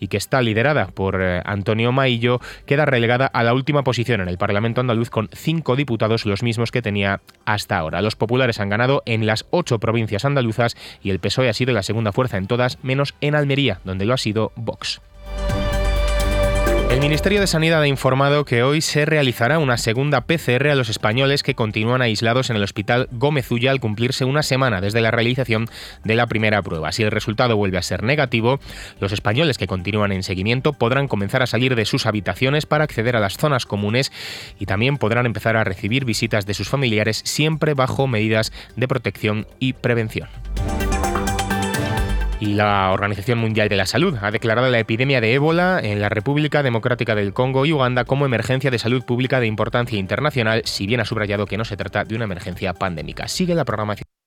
y que está liderada por Antonio Maillo, queda relegada a la última posición en el Parlamento andaluz con 5 diputados, los mismos que tenía hasta ahora. Los populares han ganado en las 8 provincias andaluzas y el PSOE ha sido la segunda fuerza en todas, menos en Almería, donde lo ha sido Vox. El Ministerio de Sanidad ha informado que hoy se realizará una segunda PCR a los españoles que continúan aislados en el Hospital Gómez Ulla al cumplirse una semana desde la realización de la primera prueba. Si el resultado vuelve a ser negativo, los españoles que continúan en seguimiento podrán comenzar a salir de sus habitaciones para acceder a las zonas comunes y también podrán empezar a recibir visitas de sus familiares, siempre bajo medidas de protección y prevención. Y la Organización Mundial de la Salud ha declarado la epidemia de ébola en la República Democrática del Congo y Uganda como emergencia de salud pública de importancia internacional, si bien ha subrayado que no se trata de una emergencia pandémica. Sigue la programación.